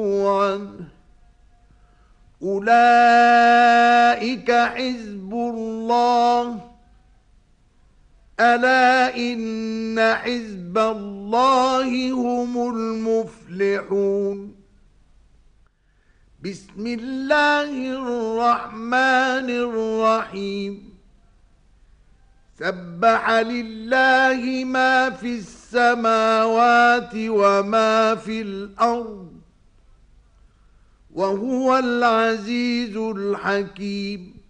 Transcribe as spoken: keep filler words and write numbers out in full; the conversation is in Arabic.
عنه أولئك حزب الله ألا إن حزب الله هم المفلحون. بسم الله الرحمن الرحيم. سبح لله ما في السماوات وما في الأرض وهو العزيز الحكيم.